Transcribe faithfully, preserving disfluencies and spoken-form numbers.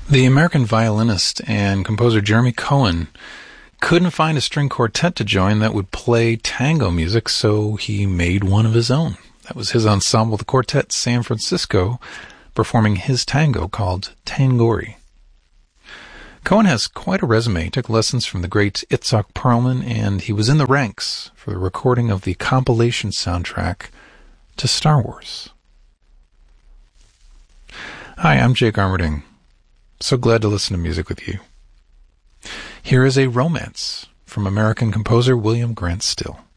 The American violinist and composer Jeremy Cohen couldn't find a string quartet to join that would play tango music, so he made one of his own. That was his ensemble, the Quartet San Francisco, performing his tango called Tangori. Cohen has quite a resume. He took lessons from the great Itzhak Perlman, and he was in the ranks for the recording of the compilation soundtrack to Star Wars. Hi, I'm Jake Armerding. So glad to listen to music with you. Here is a romance from American composer William Grant Still.